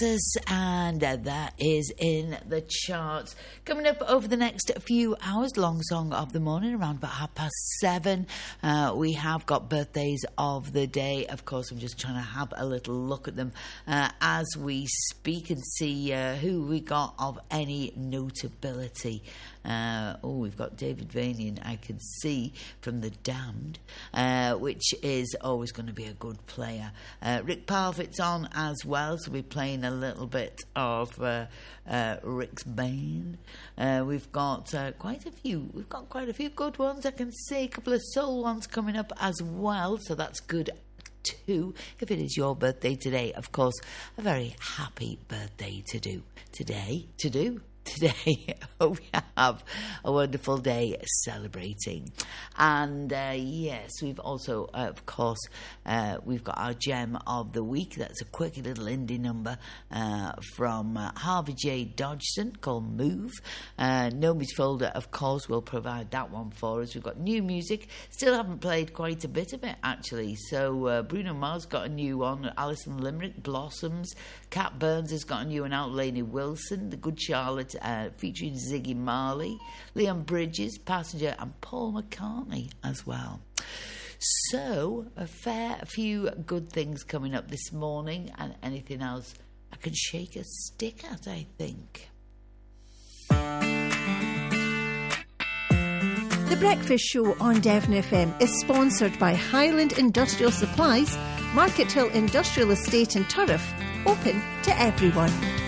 and that is in the charts. Coming up over the next few hours, long song of the morning, around about 7:30. We have got birthdays of the day. Of course, I'm just trying to have a little look at them as we speak and see who we got of any notability. We've got David Vanian, I can see, from The Damned, which is always going to be a good player. Rick Parfitt's on as well, so we're playing a little bit of Rick's band. We've got quite a few. We've got quite a few good ones. I can see a couple of soul ones coming up as well, so that's good too. If it is your birthday today, of course, a very happy birthday to do today. Today, we have a wonderful day celebrating. And yes, we've also, of course, we've got our gem of the week. That's a quick little indie number from Harvey J. Dodgson called Move. Nomi's Folder, of course, will provide that one for us. We've got new music. Still haven't played quite a bit of it, actually. So Bruno Mars got a new one. Alison Limerick, Blossoms. Cat Burns has got a new one out. Lainey Wilson, The Good Charlotte, featuring Ziggy Marley, Leon Bridges, Passenger, and Paul McCartney as well. So, a fair few good things coming up this morning, and anything else I can shake a stick at, I think. The Breakfast Show on Devon FM is sponsored by Highland Industrial Supplies, Market Hill Industrial Estate in Turriff, open to everyone.